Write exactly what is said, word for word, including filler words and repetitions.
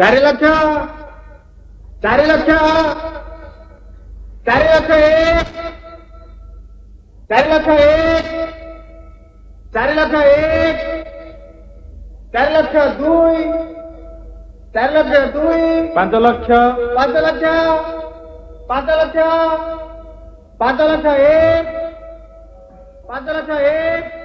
चार लक्ष चार लक्ष चार लक्ष एक चार लक्ष एक चार लक्ष एक चार लक्ष दुई चार लक्ष दुई पांच लक्ष पांच लक्ष पांच लक्ष पांच लक्ष एक पांच लक्ष एक